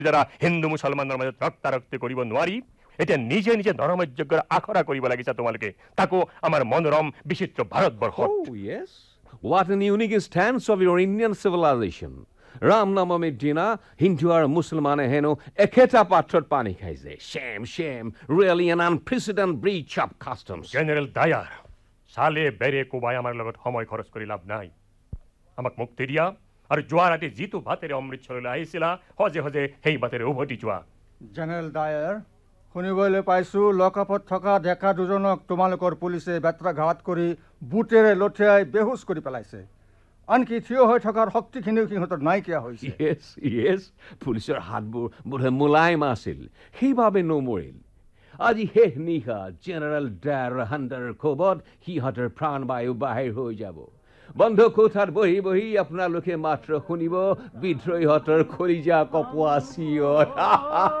যারা হিন্দু মুছলমানৰ মাজত ৰক্তাৰক্তি কৰিব নোৱাৰি এতিয়া নিজে নিজে ধৰ্মযজ্ঞৰ আখৰা কৰিব লাগিছে তোমালোকে তাকো আমাৰ মনোৰম বিচিত্ৰ ভাৰতবৰ্ষত Oh, yes. What an unique stance of your Indian civilization. Ram Navamir Dina, Hindu আর মুসলমানে হেন একেটা পাত্রত পানি খাইছে shame really an unprecedented breach of customs general Dier সালে বেৰে কোবাই আমাৰ লগত সময় খৰচ কৰি লাভ নাই আমাক মুক্তি দিয়া আৰু যোৱা ৰাতি যিটো বাটেৰে অমৃতসৰলৈ আহিছিলা হজে হজে সেই বাটেৰে উভতি যোৱা জেনেৰেল ডায়াৰ শুনিবলৈ পাইছোঁ লকআপত থকা ডেকা দুজনক তোমালোকৰ পুলিচে বেত্ৰাঘাত কৰি বুটেৰে লঠিয়াই বেহুচ কৰি পেলাইছে আনকি থিয় হৈ থকাৰ শক্তিখিনিও সিহঁতৰ নাইকিয়া হৈছে yes পুলিচৰ হাতবোৰ বোধহয় মোলায়েম আছিল সেইবাবে নমৰিল আজি শেষ নিশা জেনাৰেল ডায়াৰ হাণ্ডাৰ খবত সিহঁতৰ প্ৰাণবায়ু বাহিৰ হৈ যাব বন্ধ কোঠাত বহি বহি আপোনালোকে মাত্ৰ শুনিব বিদ্ৰোহীহঁতৰ খলিজা কপোৱা চিঞৰ